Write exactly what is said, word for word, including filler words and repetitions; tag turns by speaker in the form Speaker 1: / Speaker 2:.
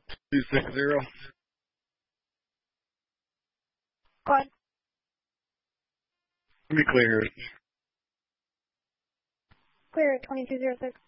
Speaker 1: two six zero.
Speaker 2: Go ahead.
Speaker 1: Let me clear it.
Speaker 2: Clear at twenty-two zero six.